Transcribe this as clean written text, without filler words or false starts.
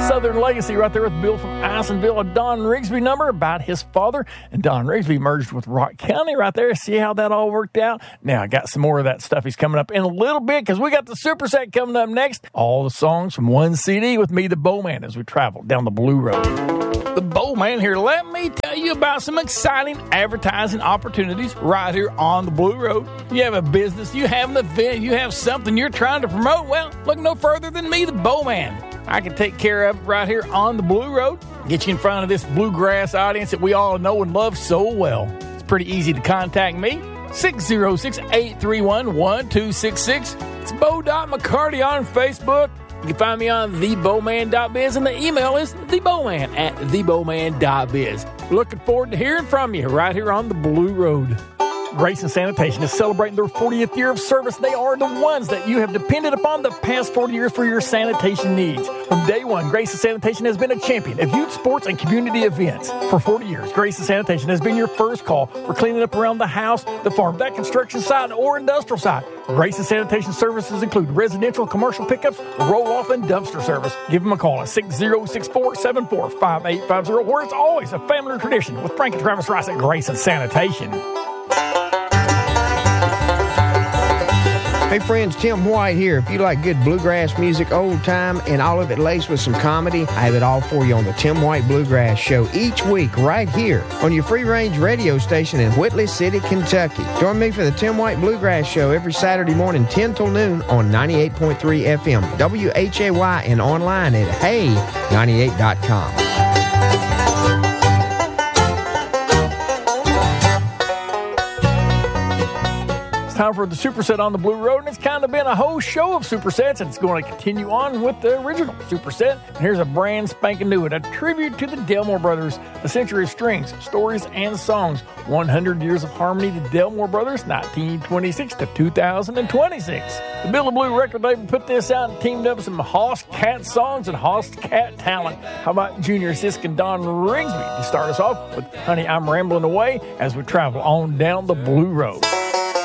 Southern Legacy right there with Bill from Isonville, a Don Rigsby number about his father. And Don Rigsby merged with Rock County right there. See how that all worked out? Now, I got some more of that stuff. He's coming up in a little bit because we got the superset coming up next. All the songs from one CD with me, the Bowman, as we travel down the Blue Road. The Bowman here. Let me tell you about some exciting advertising opportunities right here on the Blue Road. You have a business, you have an event, you have something you're trying to promote. Well, look no further than me, the Bowman. I can take care of it right here on the Blue Road. Get you in front of this bluegrass audience that we all know and love so well. It's pretty easy to contact me. 606-831-1266. It's Bo.McCarty on Facebook. You can find me on thebowman.biz, and the email is thebowman@thebowman.biz. Looking forward to hearing from you right here on the Blue Road. Grayson Sanitation is celebrating their 40th year of service. They are the ones that you have depended upon the past 40 years for your sanitation needs. From day one, Grayson Sanitation has been a champion of youth sports and community events. For 40 years, Grayson Sanitation has been your first call for cleaning up around the house, the farm, that construction site, or industrial site. Grayson Sanitation services include residential, commercial pickups, roll-off, and dumpster service. Give them a call at 6064745850, where it's always a family tradition with Frank and Travis Rice at Grayson Sanitation. Hey friends, Tim White here. If you like good bluegrass music, old time, and all of it laced with some comedy, I have it all for you on the Tim White Bluegrass Show each week right here on your free-range radio station in Whitley City, Kentucky. Join me for the Tim White Bluegrass Show every Saturday morning 10 till noon on 98.3 FM, WHAY, and online at hey98.com. Time for the superset on the Blue Road, and it's kind of been a whole show of supersets, and it's going to continue on with the original superset. And here's a brand spanking new one, a tribute to the Delmore Brothers, a century of strings, stories, and songs. 100 years of harmony, the Delmore Brothers, 1926 to 2026. The Bill of Blue record label put this out and teamed up some Hoss Cat songs and Hoss Cat talent. How about Junior Sisk and Don Rigsby to start us off with Honey, I'm Rambling Away as we travel on down the Blue Road.